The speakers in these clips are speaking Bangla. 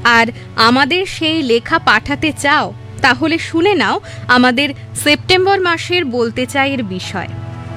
আর আমাদের সেই লেখা পাঠাতে চাও, তাহলে শুনে নাও আমাদের সেপ্টেম্বর মাসের বলতে চাই এর বিষয়।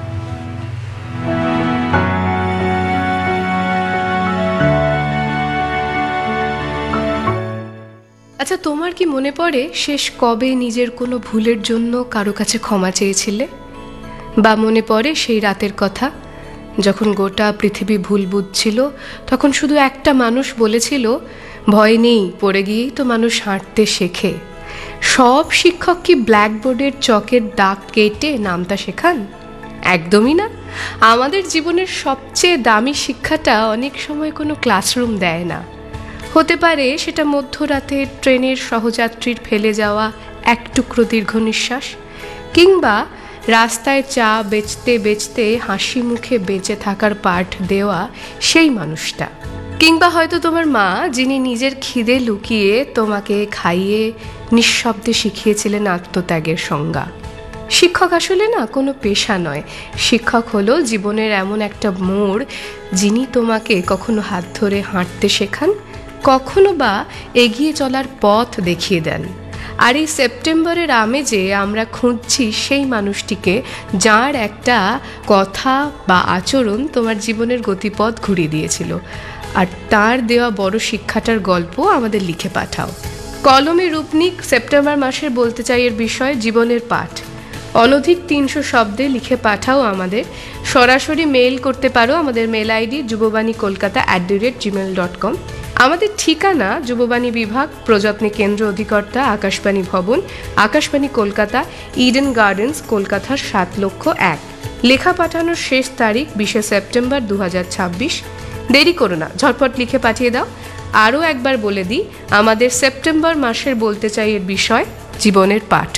আচ্ছা, তোমার কি মনে পড়ে শেষ কবে নিজের কোনো ভুলের জন্য কারো কাছে ক্ষমা চেয়েছিলে? বা মনে পড়ে সেই রাতের কথা যখন গোটা পৃথিবী ভুল বুঝছিল, তখন শুধু একটা মানুষ বলেছিল, ভয় নেই, পড়ে গিয়েই তো মানুষ হাঁটতে শেখে। সব শিক্ষক কি ব্ল্যাকবোর্ডের চকের দাগ কেটে নামটা শেখান? একদমই না। আমাদের জীবনের সবচেয়ে দামি শিক্ষাটা অনেক সময় কোনো ক্লাসরুম দেয় না। হতে পারে সেটা মধ্যরাতে ট্রেনের সহযাত্রীর ফেলে যাওয়া এক টুকরো দীর্ঘ নিঃশ্বাস, কিংবা রাস্তায় চা বেচতে বেচতে হাসি মুখে বেঁচে থাকার পাঠ দেওয়া সেই মানুষটা, কিংবা হয়তো তোমার মা যিনি নিজের খিদে লুকিয়ে তোমাকে খাইয়ে নিঃশব্দে শিখিয়েছিলেন আত্মত্যাগের সংজ্ঞা। শিক্ষক আসলে না কোনো পেশা নয়, শিক্ষক হলো জীবনের এমন একটা মোড় যিনি তোমাকে কখনো হাত ধরে হাঁটতে শেখান, কখনো বা এগিয়ে চলার পথ দেখিয়ে দেন। আর এই সেপ্টেম্বরের আমেজে আমরা খুঁজছি সেই মানুষটিকে যার একটা কথা বা আচরণ তোমার জীবনের গতিপথ ঘুরিয়ে দিয়েছিল, আর তার দেওয়া বড় শিক্ষাটার গল্প আমাদের লিখে পাঠাও। কলমে রূপনিক সেপ্টেম্বর মাসের বলতে চাই এর বিষয় জীবনের পাঠ। অনধিক 300 শব্দে লিখে পাঠাও আমাদের। সরাসরি মেইল করতে পারো আমাদের মেল আইডি jubobani@gmail.com। আমাদের ঠিকানা যুববাণী বিভাগ, প্রযত্নে কেন্দ্র অধিকর্তা, আকাশবাণী ভবন, আকাশবাণী কলকাতা, ইডেন গার্ডেন্স, কলকাতার 7,00,001। লেখা পাঠানোর শেষ তারিখ 20 সেপ্টেম্বর 2026। দেরি করো না, ঝটপট লিখে পাঠিয়ে দাও। আরও একবার বলে দিই, আমাদের সেপ্টেম্বর মাসের বলতে চাই এর বিষয় জীবনের পাঠ।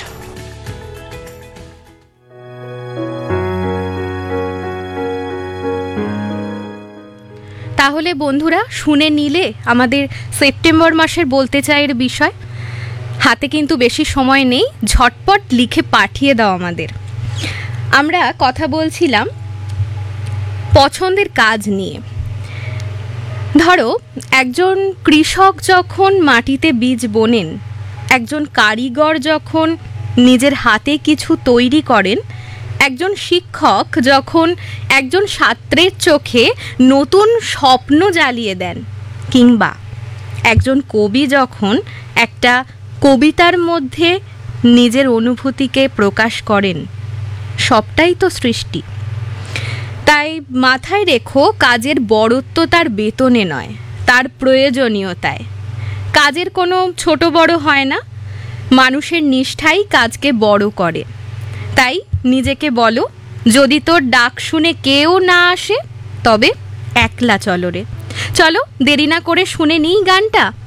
তাহলে বন্ধুরা, শুনে নিলে আমাদের সেপ্টেম্বর মাসের বলতে চাই এর বিষয়। হাতে কিন্তু বেশি সময় নেই, ঝটপট লিখে পাঠিয়ে দাও আমাদের। আমরা কথা বলছিলাম পছন্দের কাজ নিয়ে। ধরো, একজন কৃষক যখন মাটিতে বীজ বোনেন, একজন কারিগর যখন নিজের হাতে কিছু তৈরি করেন, একজন শিক্ষক যখন একজন ছাত্রের চোখে নতুন স্বপ্ন জ্বালিয়ে দেন, কিংবা একজন কবি যখন একটা কবিতার মধ্যে নিজের অনুভূতিকে প্রকাশ করেন, সবটাই তো সৃষ্টি। তাই মাথায় রেখো, কাজের বড়ত্ব তার বেতনে নয়, তার প্রয়োজনীয়তায়। কাজের কোনো ছোট বড় হয় না, মানুষের নিষ্ঠাই কাজকে বড় করে। তাই নিজেকে বলো, যদি তোর ডাক শুনে কেউ না আসে, তবে একলা চলো রে। চলো, দেরি না করে শুনে নিই গানটা।